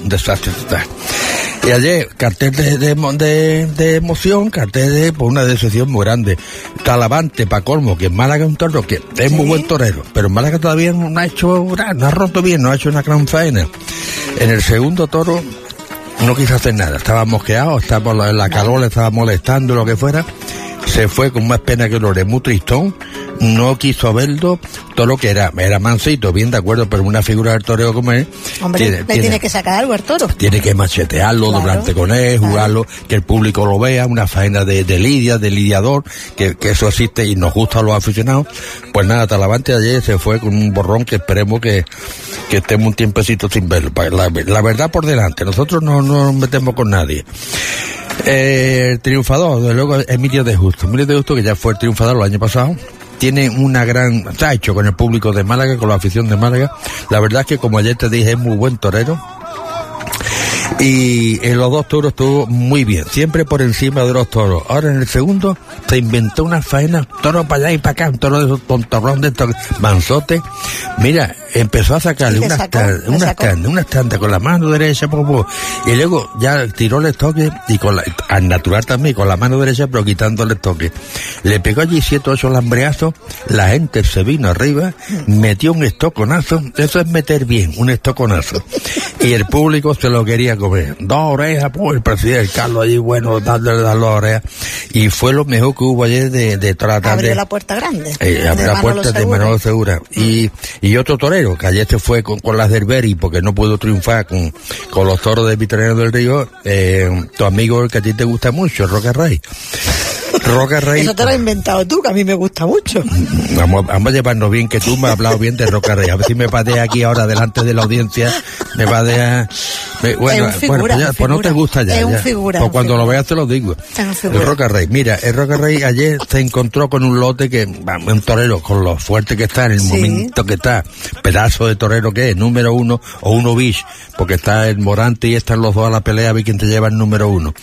un desastre total. Y ayer, cartel de emoción, cartel de por una decepción muy grande. Talavante, pa' colmo, que en Málaga es un toro que es muy buen torero, pero en Málaga todavía no ha hecho, no ha roto bien, no ha hecho una gran faena. En el segundo toro no quiso hacer nada, estaba mosqueado, estaba en la calor, le estaba molestando, lo que fuera. Se fue con más pena que Lore, muy tristón, no quiso verlo, todo lo que era mansito, bien de acuerdo, pero una figura del toreo como él. Hombre, tiene que sacar algo al toro. Tiene que machetearlo, claro, doblarte con él, jugarlo, que el público lo vea, una faena de lidiador, que eso existe y nos gusta a los aficionados. Pues nada, Talavante ayer se fue con un borrón que esperemos que estemos un tiempecito sin verlo. La verdad por delante, nosotros no nos metemos con nadie. El triunfador, desde luego, Emilio de Justo, que ya fue el triunfador el año pasado, tiene se ha hecho con el público de Málaga, con la afición de Málaga. La verdad es que, como ayer te dije, es muy buen torero. Y en los dos toros estuvo muy bien, siempre por encima de los toros. Ahora en el segundo se inventó una faena, toro para allá y para acá, un toro de esos tontorrón de estos manzotes. Mira, empezó a sacarle una tanda con la mano derecha, y luego ya tiró el estoque, y al natural también, con la mano derecha, pero quitando el estoque. Le pegó allí 7 o 8 lambreazos, la gente se vino arriba, metió un estoconazo, eso es meter bien, un estoconazo. Y el público se lo quería comer. 2 orejas, pues el presidente Carlos allí, bueno, dándole las 2 orejas. Y fue lo mejor que hubo ayer de toda la tarde. Abrió la puerta grande. Abrió la puerta de Manolo Segura. Y otro torero, que ayer se fue con las del Beri, porque no pudo triunfar con los toros de Vitoriano del Río, tu amigo, el que a ti te gusta mucho, Roca Rey. Eso te lo has inventado tú, que a mí me gusta mucho. Vamos a llevarnos bien, que tú me has hablado bien de Roca Rey. A ver si me padea aquí ahora delante de la audiencia. Me padea. Bueno, pues no te gusta ya. Es un figura. Pues cuando lo veas te lo digo. El Roca Rey. Mira, el Roca Rey ayer se encontró con un lote que, un torero, con lo fuerte que está, en el momento que está, pedazo de torero que es, número 1 o 1 bis, porque está el Morante y están los dos a la pelea, a ver quién te lleva el número 1.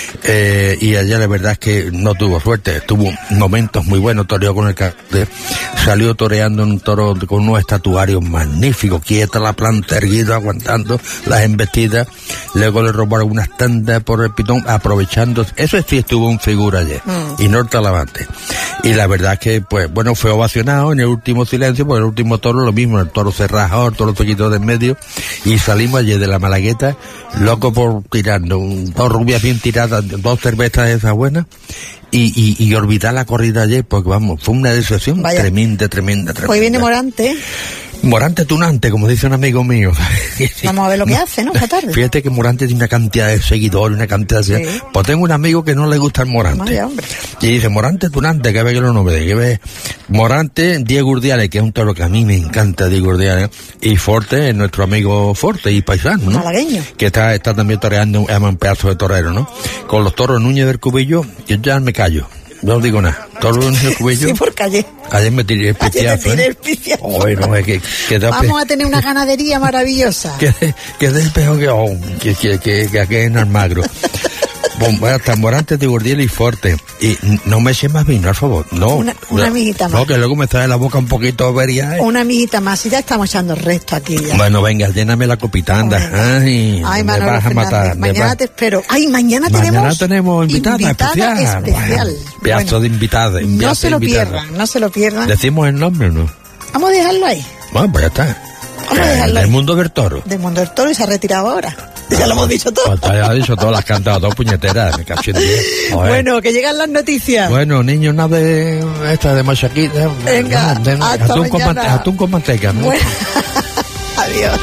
Y ayer la verdad es que no tuvo suerte, tuvo momentos muy buenos, toreó con salió toreando en un toro con unos estatuarios magníficos, quieta la planta, erguido, aguantando las embestidas, luego le robaron unas tandas por el pitón, aprovechando, eso sí estuvo un figura ayer, y no el Talavante. Y la verdad es que, pues, bueno, fue ovacionado en el último silencio, porque el último toro lo mismo, el toro se rajó, el toro se quitó de en medio, y salimos ayer de la Malagueta, loco por tirando, 2 rubias bien tiradas, 2 cervezas esas buenas, y olvidar la corrida ayer, porque vamos, fue una decepción tremenda. Hoy viene Morante tunante, como dice un amigo mío. Vamos a ver lo que hace, ¿no? Esta tarde. Fíjate que Morante tiene una cantidad de seguidores, una cantidad de... Sí. Pues tengo un amigo que no le gusta el Morante. Vaya, hombre. Y dice, Morante tunante, que ve que lo no ve, que ve. Morante, Diego Urdiales, que es un toro que a mí me encanta, Diego Urdiales, y Forte, nuestro amigo Forte y paisano, ¿no? Malagueño. Que está también toreando un pedazo de torero, ¿no? Con los toros Núñez del Cubillo, yo ya me callo. No digo nada. Todo lo único que yo. Sí, porque ayer me tiré el piciazo. Bueno, es que vamos a tener una ganadería maravillosa. Que del peor que aquí en Almagro. Hasta Morante, de Urdiales y Forte. Y no me eches más vino, por favor. No. Una mijita más. No, que luego me trae la boca un poquito avería. Una mijita más. Y ya estamos echando el resto aquí ya. Bueno, venga, lléname la copita, anda. Ay, me vas a matar. Mañana te espero. Ay, mañana tenemos invitada especial. Bueno, pedazo de invitada. No se lo pierdan. ¿Decimos el nombre o no? Vamos a dejarlo ahí. Bueno, pues ya está. Vamos a dejarlo del ahí. Mundo del Toro. Del Mundo del Toro, y se ha retirado ahora. Ya lo hemos dicho todo. Pues ya lo has dicho todo, las cantado, dos puñeteras, me cacho en 10. Bueno, que llegan las noticias. Bueno, niños, una de esta de machaquita. Venga, hasta mañana. Atún con manteca, ¿no? Bueno, adiós.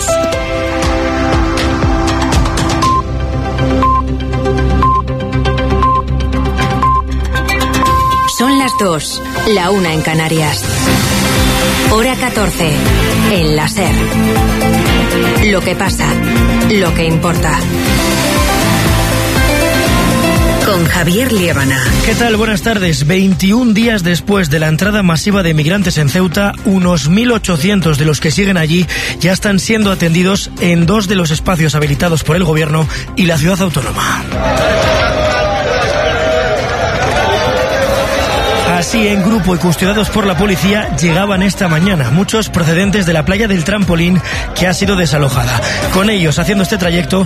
Son las 2, la 1 en Canarias. Hora 14, en la SER. Lo que pasa, lo que importa. Con Javier Liébana. ¿Qué tal? Buenas tardes. 21 días después de la entrada masiva de migrantes en Ceuta, unos 1.800 de los que siguen allí ya están siendo atendidos en 2 de los espacios habilitados por el gobierno y la ciudad autónoma. Así, en grupo y custodiados por la policía, llegaban esta mañana, muchos procedentes de la playa del Trampolín, que ha sido desalojada. Con ellos, haciendo este trayecto,